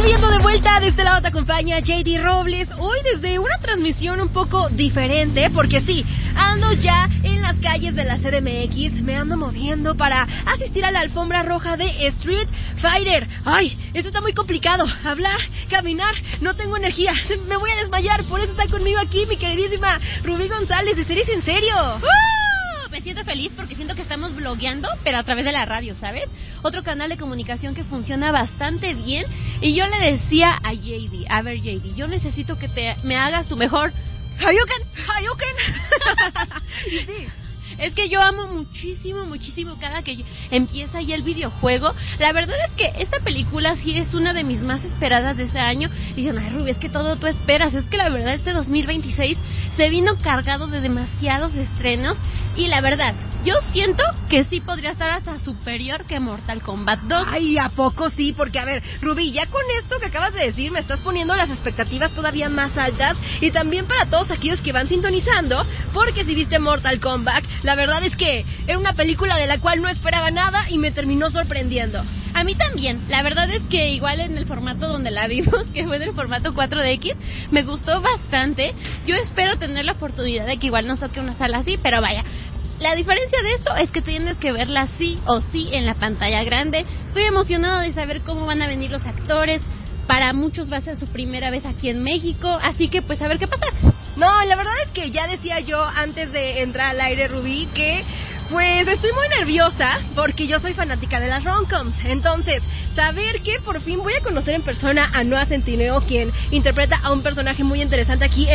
Subiendo de vuelta, de este lado te acompaña JD Robles, hoy desde una transmisión un poco diferente, porque sí, ando ya en las calles de la CDMX, me ando moviendo para asistir a la alfombra roja de Street Fighter. Ay, eso está muy complicado, hablar, caminar, no tengo energía, me voy a desmayar, por eso está conmigo aquí mi queridísima Rubí González de Series en Serio. Me siento feliz porque siento que estamos blogueando, pero a través de la radio, ¿sabes? Otro canal de comunicación que funciona bastante bien. Y yo le decía a JD, a ver JD, yo necesito que me hagas tu mejor Hadouken. Sí. Es que yo amo muchísimo cada que empieza ya el videojuego. La verdad es que esta película sí es una de mis más esperadas de ese año. Dicen, ay Ruby, es que todo tú esperas. Es que la verdad este 2026 se vino cargado de demasiados estrenos. Y la verdad, yo siento que sí podría estar hasta superior que Mortal Kombat 2. Ay, ¿a poco sí? Porque a ver, Rubí, ya con esto que acabas de decir me estás poniendo las expectativas todavía más altas. Y también para todos aquellos que van sintonizando, porque si viste Mortal Kombat, la verdad es que era una película de la cual no esperaba nada y me terminó sorprendiendo. A mí también, la verdad es que igual en el formato donde la vimos, que fue en el formato 4DX, me gustó bastante. Yo espero tener la oportunidad de que igual nos toque una sala así, pero vaya, la diferencia de esto es que tienes que verla sí o sí en la pantalla grande. Estoy emocionado de saber cómo van a venir los actores. Para muchos va a ser su primera vez aquí en México, así que pues a ver qué pasa. No, la verdad es que ya decía yo antes de entrar al aire, Rubí, que pues estoy muy nerviosa porque yo soy fanática de las rom-coms. Entonces, saber que por fin voy a conocer en persona a Noah Centineo, quien interpreta a un personaje muy interesante aquí